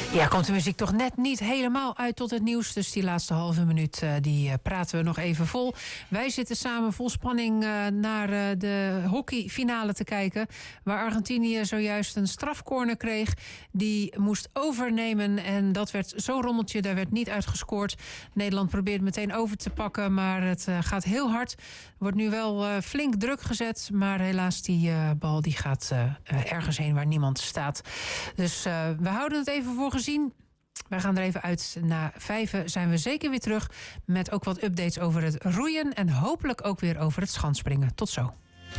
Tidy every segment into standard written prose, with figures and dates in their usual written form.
Ja, komt de muziek toch net niet helemaal uit tot het nieuws. Dus die laatste halve minuut die praten we nog even vol. Wij zitten samen vol spanning naar de hockeyfinale te kijken. Waar Argentinië zojuist een strafcorner kreeg. Die moest overnemen en dat werd zo'n rommeltje. Daar werd niet uitgescoord. Nederland probeert meteen over te pakken, maar het gaat heel hard. Er wordt nu wel flink druk gezet. Maar helaas, die bal die gaat ergens heen waar niemand staat. Dus we houden het even voor gezien. Wij gaan er even uit. Na 5 zijn we zeker weer terug. Met ook wat updates over het roeien. En hopelijk ook weer over het schansspringen. Tot zo.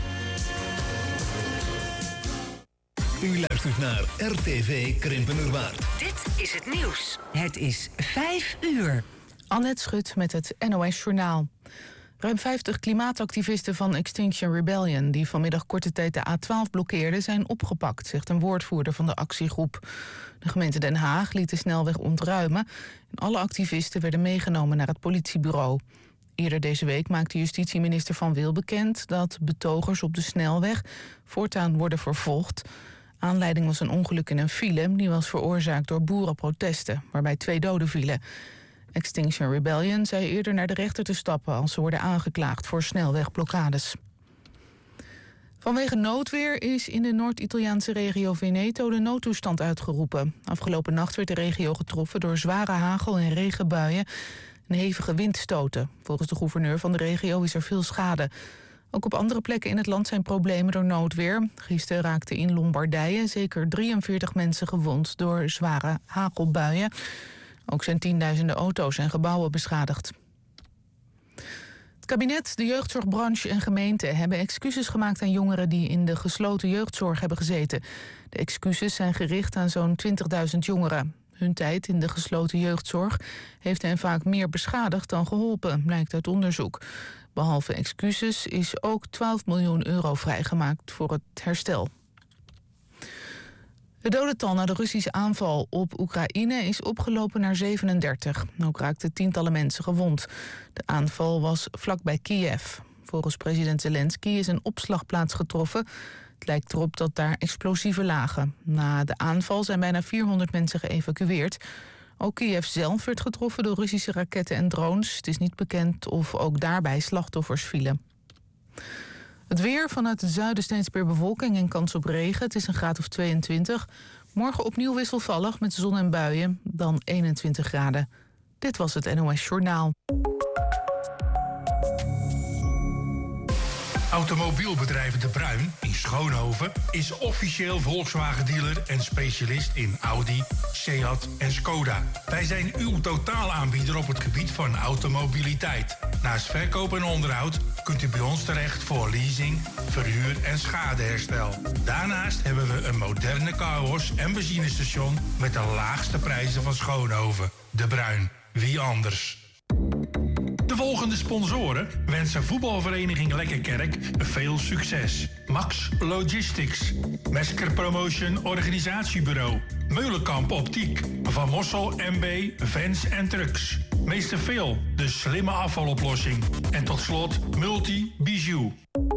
U luistert naar RTV Krimpenerwaard. Dit is het nieuws. Het is 5 uur. Annette Schut met het NOS Journaal. Ruim 50 klimaatactivisten van Extinction Rebellion, die vanmiddag korte tijd de A12 blokkeerden, zijn opgepakt, zegt een woordvoerder van de actiegroep. De gemeente Den Haag liet de snelweg ontruimen en alle activisten werden meegenomen naar het politiebureau. Eerder deze week maakte justitieminister Van Wil bekend dat betogers op de snelweg voortaan worden vervolgd. Aanleiding was een ongeluk in een file, die was veroorzaakt door boerenprotesten, waarbij 2 doden vielen. Extinction Rebellion zei eerder naar de rechter te stappen als ze worden aangeklaagd voor snelwegblokkades. Vanwege noodweer is in de Noord-Italiaanse regio Veneto de noodtoestand uitgeroepen. Afgelopen nacht werd de regio getroffen door zware hagel- en regenbuien en hevige windstoten. Volgens de gouverneur van de regio is er veel schade. Ook op andere plekken in het land zijn problemen door noodweer. Gisteren raakten in Lombardije zeker 43 mensen gewond door zware hagelbuien. Ook zijn tienduizenden auto's en gebouwen beschadigd. Het kabinet, de jeugdzorgbranche en gemeenten hebben excuses gemaakt aan jongeren die in de gesloten jeugdzorg hebben gezeten. De excuses zijn gericht aan zo'n 20.000 jongeren. Hun tijd in de gesloten jeugdzorg heeft hen vaak meer beschadigd dan geholpen, blijkt uit onderzoek. Behalve excuses is ook 12 miljoen euro vrijgemaakt voor het herstel. Het dodental na de Russische aanval op Oekraïne is opgelopen naar 37. Ook raakten tientallen mensen gewond. De aanval was vlakbij Kiev. Volgens president Zelensky is een opslagplaats getroffen. Het lijkt erop dat daar explosieven lagen. Na de aanval zijn bijna 400 mensen geëvacueerd. Ook Kiev zelf werd getroffen door Russische raketten en drones. Het is niet bekend of ook daarbij slachtoffers vielen. Het weer, vanuit het zuiden steeds meer bewolking en kans op regen. Het is een graad of 22. Morgen opnieuw wisselvallig met zon en buien, dan 21 graden. Dit was het NOS Journaal. Automobielbedrijf De Bruin in Schoonhoven is officieel Volkswagen-dealer en specialist in Audi, Seat en Skoda. Wij zijn uw totaalaanbieder op het gebied van automobiliteit. Naast verkoop en onderhoud kunt u bij ons terecht voor leasing, verhuur en schadeherstel. Daarnaast hebben we een moderne carwash en benzinestation met de laagste prijzen van Schoonhoven. De Bruin, wie anders? De volgende sponsoren wensen voetbalvereniging Lekkerkerk veel succes. Max Logistics, Mesker Promotion Organisatiebureau, Meulenkamp Optiek, Van Mossel MB Vans en Trucks, Meester Phil, de slimme afvaloplossing en tot slot Multi Bijou.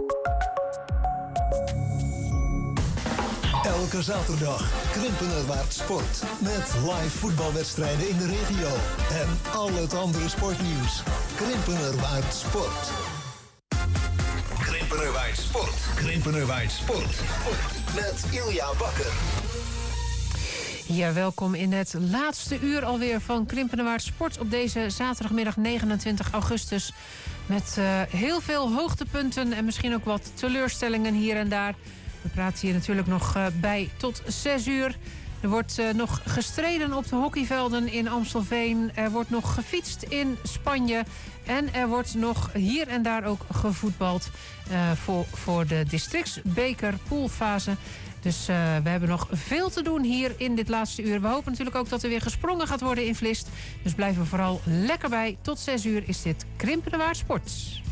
Elke zaterdag Krimpenerwaard Sport. Met live voetbalwedstrijden in de regio. En al het andere sportnieuws. Krimpenerwaard Sport. Krimpenerwaard Sport. Krimpenerwaard Sport. Met Ilja Bakker. Ja, welkom in het laatste uur alweer van Krimpenerwaard Sport op deze zaterdagmiddag 29 augustus. Met heel veel hoogtepunten en misschien ook wat teleurstellingen hier en daar. We praten hier natuurlijk nog bij tot 6 uur. Er wordt nog gestreden op de hockeyvelden in Amstelveen. Er wordt nog gefietst in Spanje. En er wordt nog hier en daar ook gevoetbald voor de districtsbeker poolfase. Dus we hebben nog veel te doen hier in dit laatste uur. We hopen natuurlijk ook dat er weer gesprongen gaat worden in Vlist. Dus blijf er vooral lekker bij. Tot 6 uur is dit Krimpenerwaard Sport.